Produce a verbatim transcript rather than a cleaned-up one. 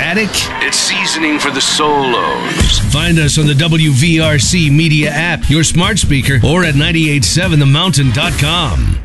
attic? It's seasoning for the solos. Find us on the W V R C Media app, your smart speaker, or at nine eight seven the mountain dot com.